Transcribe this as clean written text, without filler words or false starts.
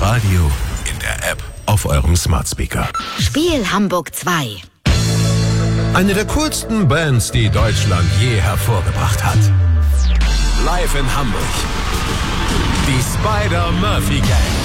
Radio, in der App, auf eurem Smart Speaker. Spiel Hamburg 2. Eine der coolsten Bands, die Deutschland je hervorgebracht hat. Live in Hamburg. Die Spider-Murphy Gang.